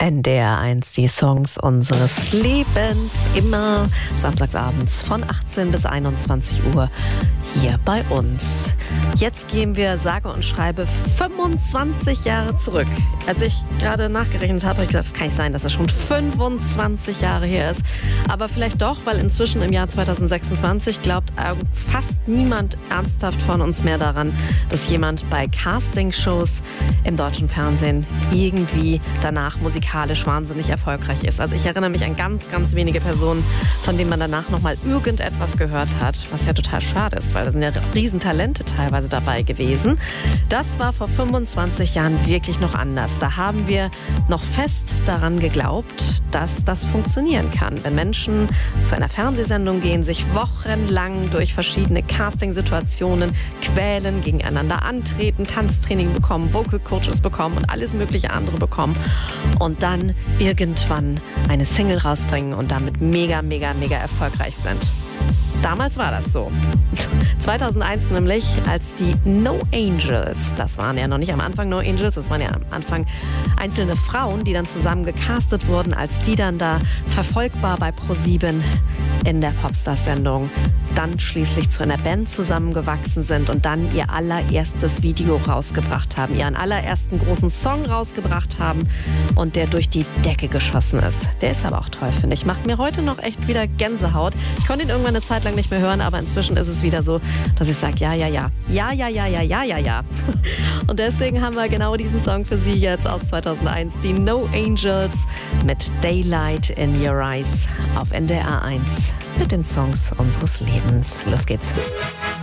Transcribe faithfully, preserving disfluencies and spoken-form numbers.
N D R eins, die Songs unseres Lebens, immer samstagsabends von achtzehn bis einundzwanzig Uhr hier bei uns. Jetzt gehen wir sage und schreibe fünfundzwanzig Jahre zurück. Als ich gerade nachgerechnet habe, habe ich gesagt, es kann nicht sein, dass es schon fünfundzwanzig Jahre her ist. Aber vielleicht doch, weil inzwischen im Jahr zweitausendsechsundzwanzig glaubt fast niemand ernsthaft von uns mehr daran, dass jemand bei Castingshows im deutschen Fernsehen irgendwie danach musikalisch wahnsinnig erfolgreich ist. Also ich erinnere mich an ganz, ganz wenige Personen, von denen man danach nochmal irgendetwas gehört hat, was ja total schade ist, weil da sind ja Riesentalente teilweise dabei gewesen. Das war vor fünfundzwanzig Jahren wirklich noch anders. Da haben wir noch fest daran geglaubt, dass das funktionieren kann. Wenn Menschen zu einer Fernsehsendung gehen, sich wochenlang durch verschiedene Castingsituationen quälen, gegeneinander antreten, Tanztraining bekommen, Vocal Coaches bekommen und alles mögliche andere bekommen und dann irgendwann eine Single rausbringen und damit mega, mega, mega erfolgreich sind. Damals war das so. zweitausendeins nämlich, als die No Angels, das waren ja noch nicht am Anfang No Angels, das waren ja am Anfang einzelne Frauen, die dann zusammen gecastet wurden, als die dann da verfolgbar bei ProSieben in der Popstars-Sendung dann schließlich zu einer Band zusammengewachsen sind und dann ihr allererstes Video rausgebracht haben, ihren allerersten großen Song rausgebracht haben und der durch die Decke geschossen ist. Der ist aber auch toll, finde ich. Macht mir heute noch echt wieder Gänsehaut. Ich konnte ihn irgendwann eine Zeit lang nicht mehr hören, aber inzwischen ist es wieder so, dass ich sage, ja, ja, ja, ja, ja, ja, ja, ja, ja, ja. Und deswegen haben wir genau diesen Song für Sie jetzt aus zweitausendeins, die No Angels mit Daylight in Your Eyes auf N D R eins mit den Songs unseres Lebens. Los geht's.